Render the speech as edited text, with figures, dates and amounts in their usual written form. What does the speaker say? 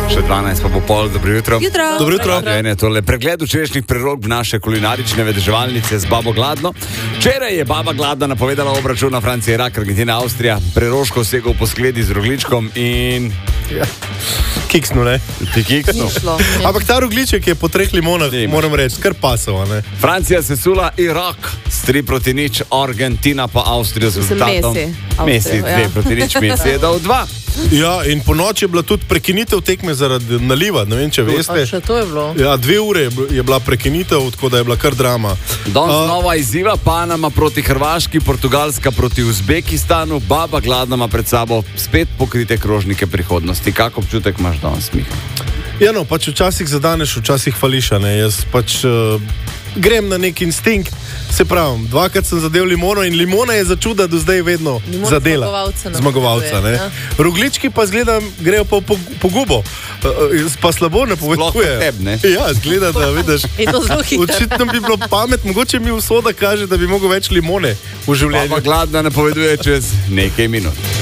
Še 12 pa bo pol, dobro jutro. Dobro jutro. Tole pregled včerajšnjih prerok naše kulinarične vedeževalnice z Babo Gladno. Včeraj je Baba Gladna napovedala obračun na Francija, Irak, Argentina, Avstrija. Preroško segel po skledi z rogličkom in... Kiksnu, ne? Ti kiksnu. Ampak ta rogliček je po 3 limonah, moram reči, kar pasal, ne? Francija sesula Irak s 3-0, Argentina pa Avstrijo z rezultatom. Messi 2-0, Messi je dal 2. Ja, in po noči je bila tudi prekinitev tekme zaradi naliva, ne vem, če veste. Še to je bilo. Ja, 2 ure je bila prekinitev, tako da je bila kar drama. Danes nova izziva, Panama proti Hrvaški, Portugalska proti Uzbekistanu, Baba Gladna ima pred sabo spet pokrite krožnike prihodnosti. Kak občutek imaš danes, Miha? Ja, no, pač včasih zadaneš, včasih hvališ, ne. Jaz pač grem na nek instinkt, se pravim, 2krat sem zadev limono in limona je za čuda do zdaj vedno zadela. Zmagovalca, ne. Ja. Roglički pa zgledam, grejo pa v pogubo. Pa slabo ne povedkuje. Sploh teb, ne? Ja, zgleda, da vidiš. Očitno bi bilo pamet, mogoče mi usoda kaže, da bi mogel več limone v življenju. Baba Gladna napoveduje čez nekaj minut.